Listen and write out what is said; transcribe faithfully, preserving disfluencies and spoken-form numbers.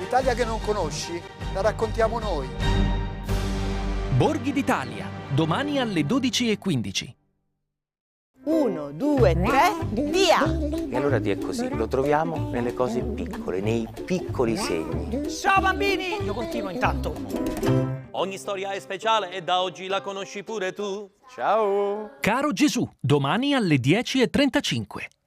L'Italia che non conosci, la raccontiamo noi. Borghi d'Italia, domani alle dodici e quindici. Uno, due, tre, via! E allora Dio è così, lo troviamo nelle cose piccole, nei piccoli segni. Ciao bambini! Io continuo intanto. Ogni storia è speciale e da oggi la conosci pure tu. Ciao! Caro Gesù, domani alle dieci e trentacinque.